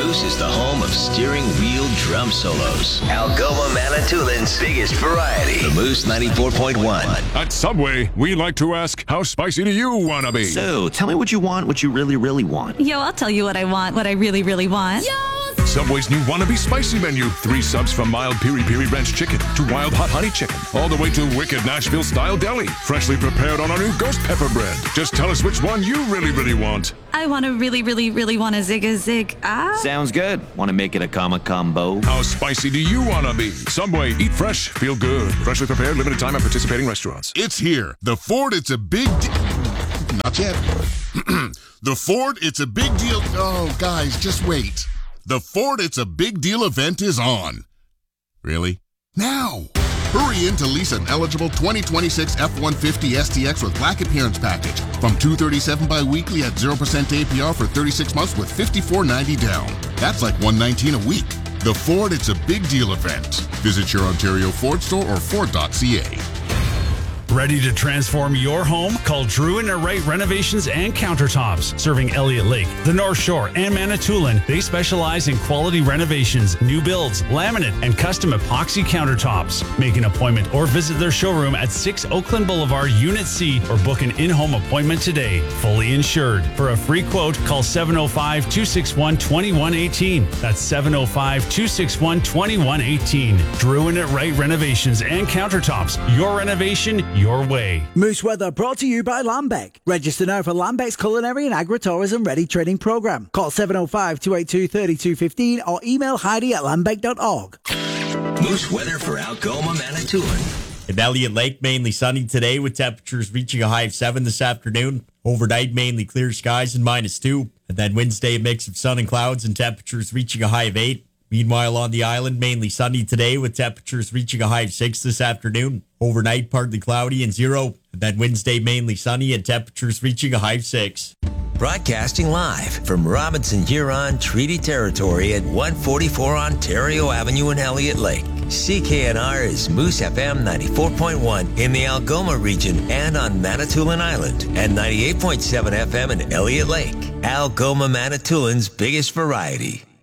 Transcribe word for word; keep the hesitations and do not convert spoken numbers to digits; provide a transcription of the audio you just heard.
Moose is the home of steering wheel drum solos. Algoma Manitoulин's biggest variety. The Moose ninety-four point one. At Subway, we like to ask, how spicy do you want to be? So, tell me what you want, what you really, really want. Yo, I'll tell you what I want, what I really, really want. Yo! Subway's new Wannabe Spicy menu. Three subs from mild Piri Piri Ranch chicken to wild hot honey chicken. All the way to wicked Nashville-style deli. Freshly prepared on our new ghost pepper bread. Just tell us which one you really, really want. I want to really, really, really want a zig a zig. Ah. Sounds good. Want to make it a comma combo? How spicy do you want to be? Subway, eat fresh, feel good. Freshly prepared, limited time at participating restaurants. It's here. The Ford, it's a big deal. Not yet. The Ford, it's a big deal. Oh, guys, just wait. The Ford It's a Big Deal event is on. Really? Now! Hurry in to lease an eligible twenty twenty-six F one fifty S T X with Black Appearance Package from two hundred thirty-seven dollars bi-weekly at zero percent A P R for thirty-six months with fifty-four ninety down. That's like one hundred nineteen dollars a week. The Ford It's a Big Deal event. Visit your Ontario Ford store or Ford dot C A. Ready to transform your home? Call Drew and Wright Renovations and Countertops. Serving Elliott Lake, the North Shore, and Manitoulin, they specialize in quality renovations, new builds, laminate, and custom epoxy countertops. Make an appointment or visit their showroom at six Oakland Boulevard, Unit C, or book an in-home appointment today. Fully insured. For a free quote, call seven oh five, two six one, two one one eight. That's seven oh five, two six one, two one one eight. Drew and Wright Renovations and Countertops. Your renovation, your way. Moose Weather brought to you by Lambeck. Register now for Lambeck's Culinary and Agritourism Ready Training Program. Call seven oh five, two eight two, three two one five or email Heidi at lambeck dot org. Moose weather for Algoma, Manitoulin. In Elliott Lake, mainly sunny today with temperatures reaching a high of seven this afternoon. Overnight, mainly clear skies and minus two. And then Wednesday, a mix of sun and clouds and temperatures reaching a high of eight. Meanwhile, on the island, mainly sunny today with temperatures reaching a high of six this afternoon. Overnight, partly cloudy and zero. And then Wednesday, mainly sunny and temperatures reaching a high of six. Broadcasting live from Robinson Huron Treaty Territory at one forty-four Ontario Avenue in Elliott Lake. C K N R is Moose F M ninety-four point one in the Algoma region and on Manitoulin Island, and ninety-eight point seven F M in Elliott Lake. Algoma Manitoulin's biggest variety.